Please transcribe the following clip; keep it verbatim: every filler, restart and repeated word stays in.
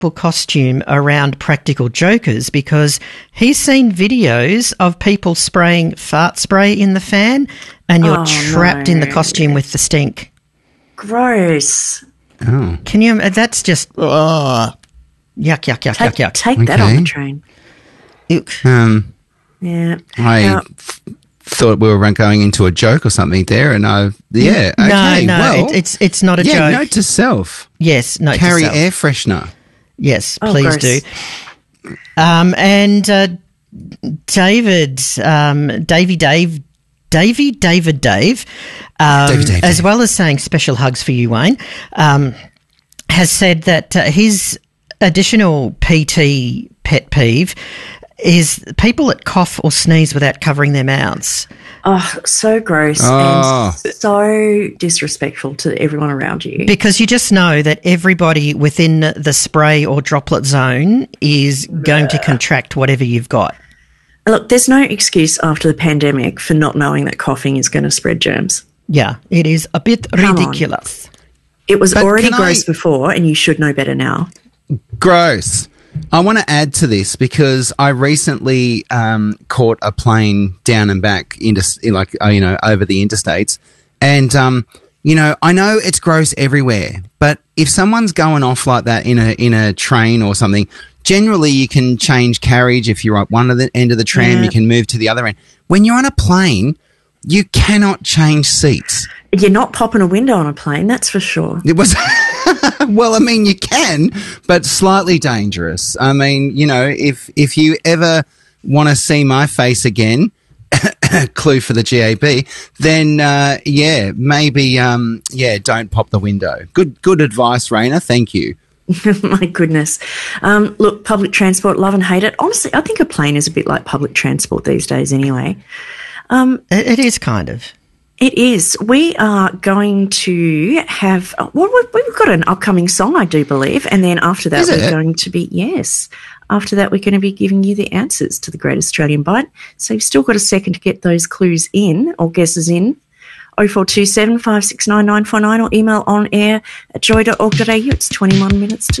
costume around practical jokers because he's seen videos of people spraying fart spray in the fan and you're Oh, trapped no. in the costume with the stink. Gross. Oh. Can you? That's just ugh. Yuck, yuck, yuck, Take, yuck, yuck. take that on Okay. the train. Eek. Um, Yeah. I Now, f- thought we were going into a joke or something there, and I yeah No, okay no, well it, it's it's not a yeah joke. note to self, yes, no. carry air freshener. Yes, Oh, please gross. do. Um, and uh, David, um, Davy Dave, Davy David Dave, um, Davey Dave, as Dave. well as saying special hugs for you, Wayne, um, has said that uh, his additional P T pet peeve is people that cough or sneeze without covering their mouths. Oh, so gross Oh. and so disrespectful to everyone around you. Because you just know that everybody within the spray or droplet zone is going to contract whatever you've got. Look, there's no excuse after the pandemic for not knowing that coughing is going to spread germs. Yeah, it is a bit Come on. ridiculous. It was But already can gross I- before, and you should know better now. Gross. I want to add to this because I recently um, caught a plane down and back into like uh, you know over the interstates, and um, you know I know it's gross everywhere, but if someone's going off like that in a in a train or something, generally you can change carriage. If you're at one of the end of the tram, Yeah. you can move to the other end. When you're on a plane, you cannot change seats. You're not popping a window on a plane, that's for sure. It was, well, I mean, you can, but slightly dangerous. I mean, you know, if if you ever want to see my face again, clue for the G A B, then uh, yeah, maybe um, yeah, don't pop the window. Good good advice, Raina. Thank you. My goodness. Um, look, public transport, love and hate it. Honestly, I think a plane is a bit like public transport these days anyway. It, it is kind of. It is. We are going to have, uh, well, we- we've got an upcoming song, I do believe. And then after that, Is we're it? going to be, yes, after that, we're going to be giving you the answers to the Great Australian Bite. So you've still got a second to get those clues in or guesses in. oh four two seven, five six nine, nine four nine or email on air at joy dot org dot a u. It's twenty-one minutes to